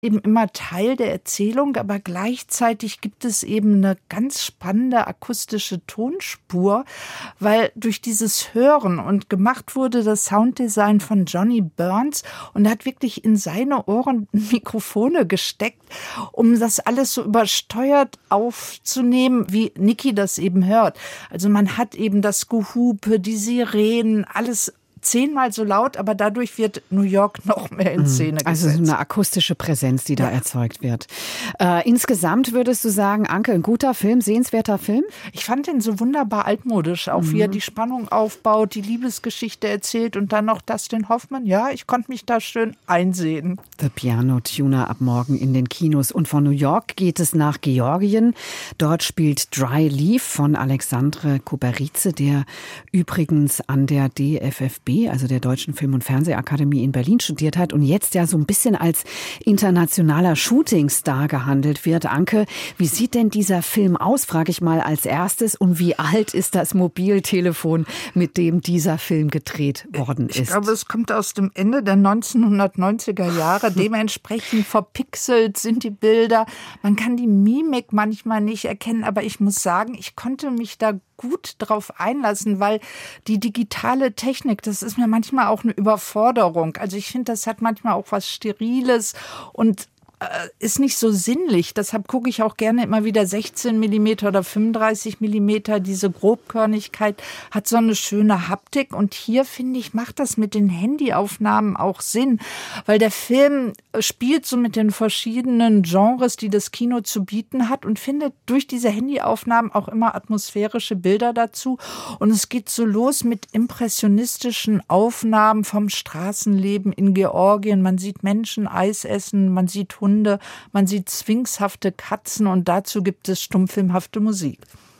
eben immer Teil der Erzählung, aber gleichzeitig gibt es eben eine ganz spannende akustische Tonspur, weil durch dieses Hören und gemacht wurde das Sounddesign von Johnny Burns und er hat wirklich in seine Ohren Mikrofone gesteckt, um das alles so übersteuert aufzunehmen, wie Niki das eben hört. Also man hat eben das Gehupe, die Sirenen, alles 10-mal so laut, aber dadurch wird New York noch mehr in Szene gesetzt. Also eine akustische Präsenz, die da erzeugt wird. Insgesamt würdest du sagen, Anke, ein guter Film, sehenswerter Film? Ich fand den so wunderbar altmodisch, auch wie er die Spannung aufbaut, die Liebesgeschichte erzählt und dann noch Dustin Hoffman. Ja, ich konnte mich da schön einsehen. The Piano Tuner ab morgen in den Kinos. Und von New York geht es nach Georgien. Dort spielt Dry Leaf von Alexandre Kuberice, der übrigens an der DFFB, also der Deutschen Film- und Fernsehakademie in Berlin, studiert hat und jetzt ja so ein bisschen als internationaler Shootingstar gehandelt wird. Anke, wie sieht denn dieser Film aus, frage ich mal als erstes. Und wie alt ist das Mobiltelefon, mit dem dieser Film gedreht worden ist? Ich glaube, es kommt aus dem Ende der 1990er Jahre. Dementsprechend verpixelt sind die Bilder. Man kann die Mimik manchmal nicht erkennen, aber ich muss sagen, ich konnte mich da gut drauf einlassen, weil die digitale Technik, das ist mir manchmal auch eine Überforderung. Also ich finde, das hat manchmal auch was Steriles und ist nicht so sinnlich. Deshalb gucke ich auch gerne immer wieder 16 mm oder 35 mm. Diese Grobkörnigkeit hat so eine schöne Haptik. Und hier, finde ich, macht das mit den Handyaufnahmen auch Sinn, weil der Film spielt so mit den verschiedenen Genres, die das Kino zu bieten hat und findet durch diese Handyaufnahmen auch immer atmosphärische Bilder dazu. Und es geht so los mit impressionistischen Aufnahmen vom Straßenleben in Georgien. Man sieht Menschen Eis essen, man sieht Hunde, man sieht sphinxhafte Katzen und dazu gibt es stummfilmhafte Musik.